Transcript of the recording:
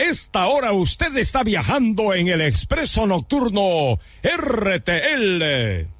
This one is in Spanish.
esta hora usted está viajando en el expreso nocturno RTL.